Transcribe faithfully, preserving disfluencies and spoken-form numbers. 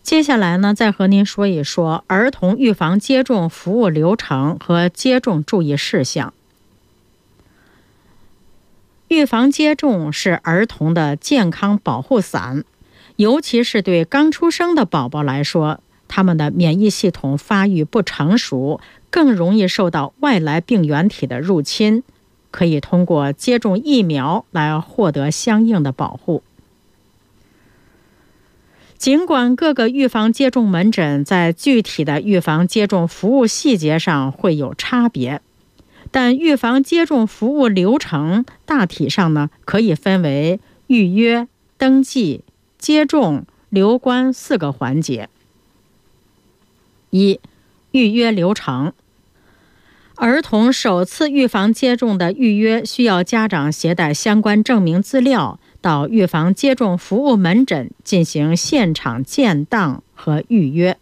接下来呢，再和您说一说儿童预防接种服务流程和接种注意事项。预防接种是儿童的健康保护伞，尤其是对刚出生的宝宝来说，他们的免疫系统发育不成熟，更容易受到外来病原体的入侵，可以通过接种疫苗来获得相应的保护。尽管各个预防接种门诊在具体的预防接种服务细节上会有差别，但预防接种服务流程大体上呢，可以分为预约、登记、接种、留观四个环节。一、预约流程。儿童首次预防接种的预约需要家长携带相关证明资料到预防接种服务门诊进行现场建档和预约。